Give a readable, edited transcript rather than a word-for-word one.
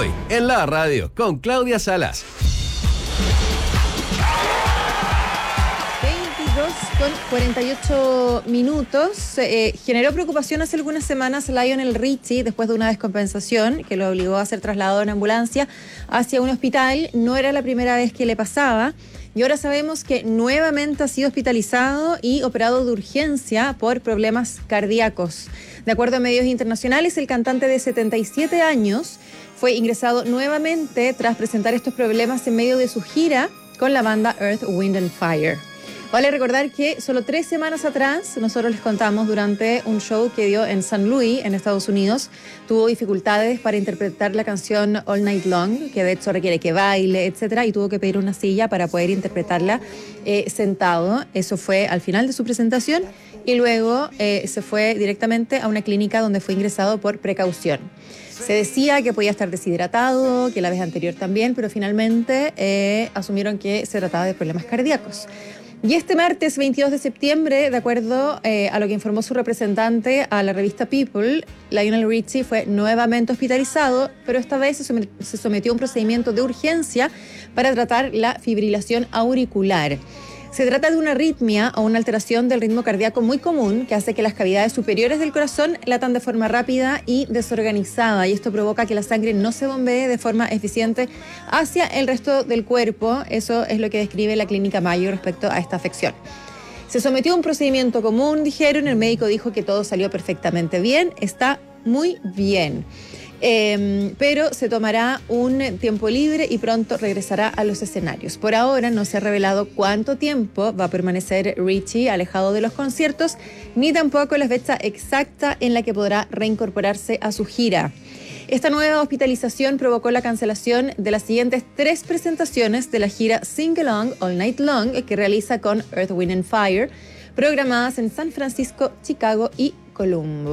Hoy, en la radio, con Claudia Salas. 22:48. Generó preocupación hace algunas semanas Lionel Richie después de una descompensación que lo obligó a ser trasladado en ambulancia hacia un hospital. No era la primera vez que le pasaba. Y ahora sabemos que nuevamente ha sido hospitalizado y operado de urgencia por problemas cardíacos. De acuerdo a medios internacionales, el cantante de 77 años fue ingresado nuevamente tras presentar estos problemas en medio de su gira con la banda Earth, Wind and Fire. Vale recordar que solo 3 semanas atrás nosotros les contamos durante un show que dio en St. Louis, en Estados Unidos, tuvo dificultades para interpretar la canción All Night Long, que de hecho requiere que baile, etcétera, y tuvo que pedir una silla para poder interpretarla sentado. Eso fue al final de su presentación y luego se fue directamente a una clínica donde fue ingresado por precaución. Se decía que podía estar deshidratado, que la vez anterior también, pero finalmente asumieron que se trataba de problemas cardíacos. Y este martes 22 de septiembre, de acuerdo a lo que informó su representante a la revista People, Lionel Richie fue nuevamente hospitalizado, pero esta vez se sometió a un procedimiento de urgencia para tratar la fibrilación auricular. Se trata de una arritmia o una alteración del ritmo cardíaco muy común que hace que las cavidades superiores del corazón latan de forma rápida y desorganizada, y esto provoca que la sangre no se bombee de forma eficiente hacia el resto del cuerpo. Eso es lo que describe la Clínica Mayo respecto a esta afección. Se sometió a un procedimiento común, dijeron, el médico dijo que todo salió perfectamente bien, está muy bien. Pero se tomará un tiempo libre y pronto regresará a los escenarios. Por ahora no se ha revelado cuánto tiempo va a permanecer Richie alejado de los conciertos, ni tampoco la fecha exacta en la que podrá reincorporarse a su gira. Esta nueva hospitalización provocó la cancelación de las siguientes 3 presentaciones de la gira Sing Along All Night Long que realiza con Earth, Wind and Fire, programadas en San Francisco, Chicago y Columbus.